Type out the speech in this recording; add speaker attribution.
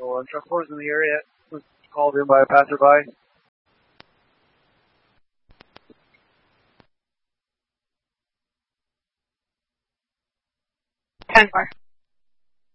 Speaker 1: So, truck 4 is in the area. Was called in by a passerby.
Speaker 2: 10-4.